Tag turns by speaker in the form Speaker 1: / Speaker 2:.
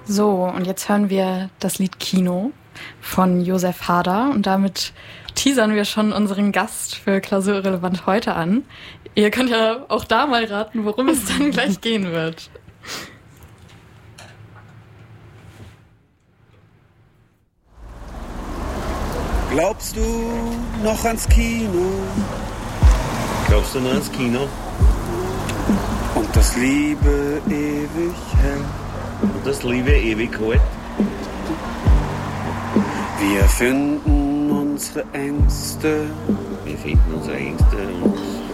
Speaker 1: So, und jetzt hören wir das Lied Kino von Josef Hader und damit teasern wir schon unseren Gast für Klausurrelevant heute an. Ihr könnt ja auch da mal raten, worum es dann gleich gehen wird.
Speaker 2: Glaubst du noch ans Kino?
Speaker 3: Glaubst du noch ans Kino?
Speaker 2: Und das Liebe ewig hell.
Speaker 3: Und das Liebe ewig kalt.
Speaker 2: Wir finden unsere Ängste.
Speaker 3: Wir finden unsere Ängste und